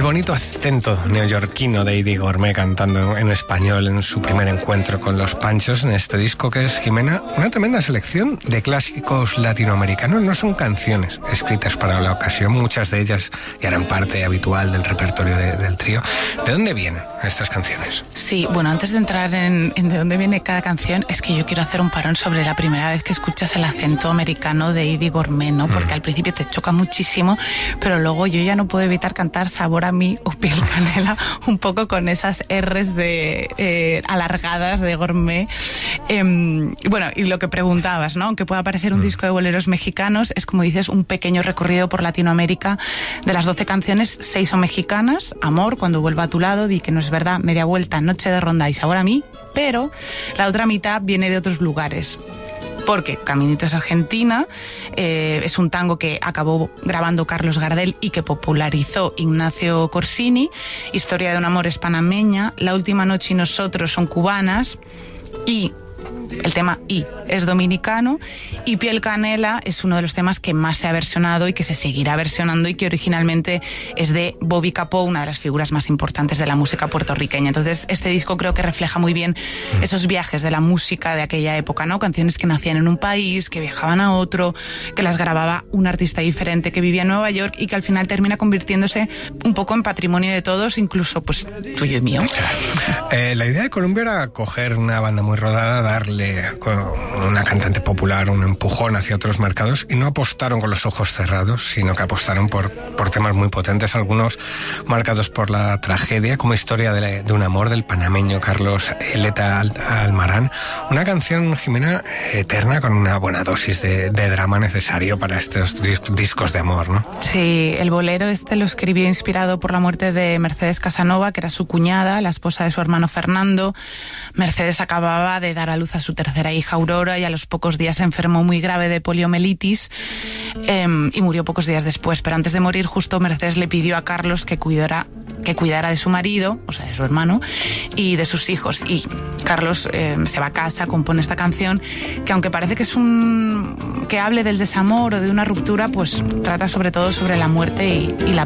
bonito acento neoyorquino de Eddie Gourmet cantando en español en su primer encuentro con los Panchos en este disco que es, Jimena, una tremenda selección de clásicos latinoamericanos. No son canciones escritas para la ocasión, muchas de ellas ya eran parte habitual del repertorio del trío. ¿De dónde vienen estas canciones? Sí, bueno, antes de entrar en de dónde viene cada canción, es que yo quiero hacer un parón sobre la primera vez que escuchas el acento americano de Eddie Gourmet, ¿no? Porque al principio te choca muchísimo, pero luego yo ya no puedo evitar cantar Sabor a mí o Piel Canela un poco con esas R's de alargadas de Gourmet. Bueno, y lo que preguntabas, ¿no? Aunque pueda parecer un disco de boleros mexicanos, es como dices, un pequeño recorrido por Latinoamérica. De las 12 canciones, 6 son mexicanas: Amor, Cuando vuelva a tu lado, Di que no es verdad, Media vuelta, Noche de ronda y Sabor a mí, pero la otra mitad viene de otros lugares. Porque Caminito es Argentina, es un tango que acabó grabando Carlos Gardel y que popularizó Ignacio Corsini. Historia de un amor es panameña, La última noche y nosotros son cubanas, y el tema I es dominicano, y Piel Canela es uno de los temas que más se ha versionado y que se seguirá versionando, y que originalmente es de Bobby Capó, una de las figuras más importantes de la música puertorriqueña. Entonces este disco creo que refleja muy bien esos viajes de la música de aquella época, ¿no? Canciones que nacían en un país, que viajaban a otro, que las grababa un artista diferente que vivía en Nueva York y que al final termina convirtiéndose un poco en patrimonio de todos, incluso pues tuyo y mío. La idea de Columbia era coger una banda muy rodada, darle con una cantante popular un empujón hacia otros mercados, y no apostaron con los ojos cerrados, sino que apostaron por temas muy potentes, algunos marcados por la tragedia, como Historia de un amor del panameño Carlos Eleta Almarán. Una canción, Jimena, eterna, con una buena dosis de drama necesario para estos discos de amor, ¿no? Sí, el bolero lo escribió inspirado por la muerte de Mercedes Casanova, que era su cuñada, la esposa de su hermano Fernando. Mercedes acababa de dar a luz a su tercera hija Aurora, y a los pocos días se enfermó muy grave de poliomielitis y murió pocos días después. Pero antes de morir, justo Mercedes le pidió a Carlos que cuidara de su marido, o sea, de su hermano, y de sus hijos. Y Carlos se va a casa, compone esta canción, que aunque parece que es que hable del desamor o de una ruptura, pues trata sobre todo sobre la muerte y la